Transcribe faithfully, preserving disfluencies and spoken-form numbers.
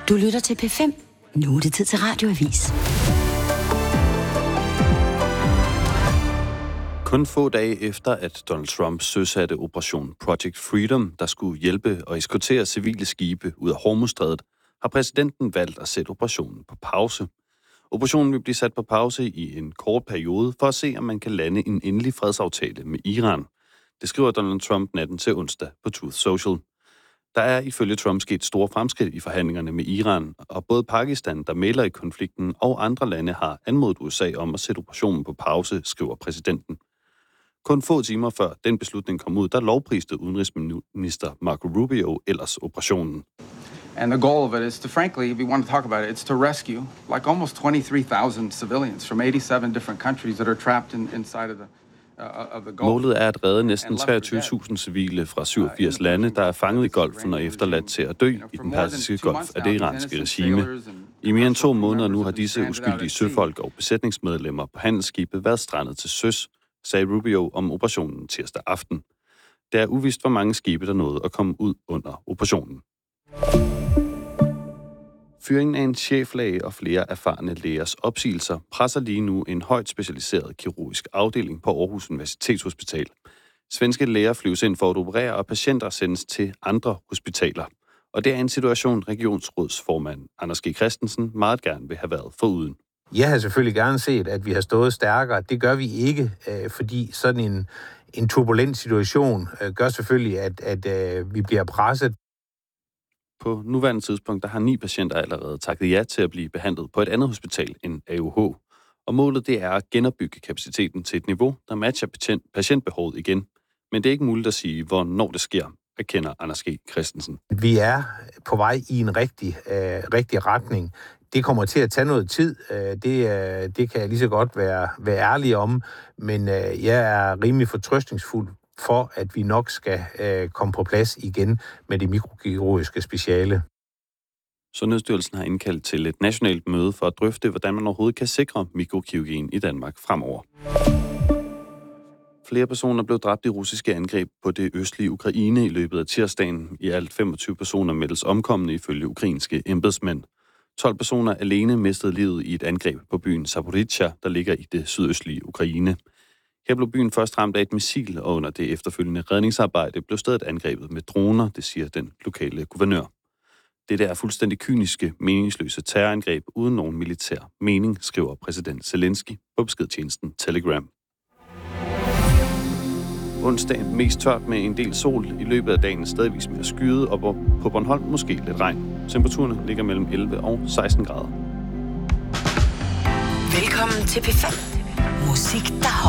Du lytter til P fem. Nu er det tid til Radioavis. Kun få dage efter, at Donald Trump søsatte Operation Project Freedom, der skulle hjælpe og eskortere civile skibe ud af Hormuzstrædet, har præsidenten valgt at sætte operationen på pause. Operationen vil blive sat på pause i en kort periode for at se, om man kan lande en endelig fredsaftale med Iran. Det skriver Donald Trump natten til onsdag på Truth Social. Der er ifølge Trump sket store fremskridt i forhandlingerne med Iran, og både Pakistan, der mægler i konflikten, og andre lande har anmodet U S A om at sætte operationen på pause, skriver præsidenten. Kun få timer før den beslutning kom ud, der lovpriste udenrigsminister Marco Rubio ellers operationen. And the goal of it is to, frankly, if you want to talk about it, it's to rescue like almost twenty-three thousand civilians from eighty-seven different countries that are trapped in, inside of the uh, of the Gulf. Målet er at redde næsten treogtyve tusind civile fra syvogfirs lande, der er fanget i Golfen og efterladt til at dø i den persiske golf af det iranske regime. I mere end to måneder nu har disse uskyldige søfolk og besætningsmedlemmer på handelsskibet været strandet til søs, sagde Rubio om operationen tirsdag aften. Det er uvist, hvor mange skibe der nåede at komme ud under operationen. Fyringen af en cheflæge og flere erfarne lægers opsigelser presser lige nu en højt specialiseret kirurgisk afdeling på Aarhus Universitetshospital. Svenske læger flyves ind for at operere, og patienter sendes til andre hospitaler. Og det er en situation, regionsrådsformand Anders G. Christensen meget gerne vil have været foruden. Jeg har selvfølgelig gerne set, at vi har stået stærkere. Det gør vi ikke, fordi sådan en, en turbulent situation gør selvfølgelig, at, at vi bliver presset. På nuværende tidspunkt der har ni patienter allerede takket ja til at blive behandlet på et andet hospital end A U H. Og målet det er at genopbygge kapaciteten til et niveau, der matcher patient, patientbehovet igen. Men det er ikke muligt at sige, hvornår det sker, erkender Anders G. Christensen. Vi er på vej i en rigtig, øh, rigtig retning. Det kommer til at tage noget tid. Det, øh, det kan jeg lige så godt være, være ærlig om. Men øh, jeg er rimelig fortrøstningsfuld for, at vi nok skal øh, komme på plads igen med det mikrokirurgiske speciale. Sundhedsstyrelsen har indkaldt til et nationalt møde for at drøfte, hvordan man overhovedet kan sikre mikrokirurgien i Danmark fremover. Flere personer blev dræbt i russiske angreb på det østlige Ukraine i løbet af tirsdagen. I alt femogtyve personer meldes omkomne ifølge ukrainske embedsmænd. tolv personer alene mistede livet i et angreb på byen Zaporizhzhia, der ligger i det sydøstlige Ukraine. Her blev byen først ramt af et missil, og under det efterfølgende redningsarbejde blev stedet angrebet med droner, det siger den lokale guvernør. Det er fuldstændig kyniske, meningsløse terrorangreb uden nogen militær mening, skriver præsident Zelensky på beskedtjenesten Telegram. Onsdag mest tørt med en del sol, i løbet af dagen stadigvis mere skyet, og på Bornholm måske lidt regn. Temperaturerne ligger mellem elleve og seksten grader. Velkommen til P fem. Musik, der